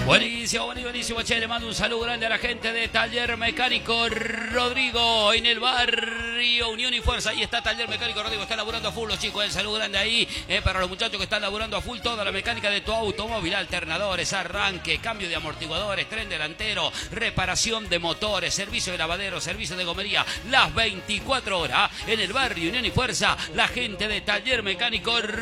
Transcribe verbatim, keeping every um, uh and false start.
Buenísimo, buenísimo, buenísimo. Che, le mando un saludo grande a la gente de Taller Mecánico Rodrigo en el barrio Unión y Fuerza. Ahí está Taller Mecánico Rodrigo, está laburando a full los chicos. El saludo grande ahí eh, para los muchachos que están laburando a full toda la mecánica de tu automóvil. Alternadores, arranque, cambio de amortiguadores, tren delantero, reparación de motores, servicio de lavadero, servicio de gomería. Las veinticuatro horas en el barrio Unión y Fuerza, la gente de Taller Mecánico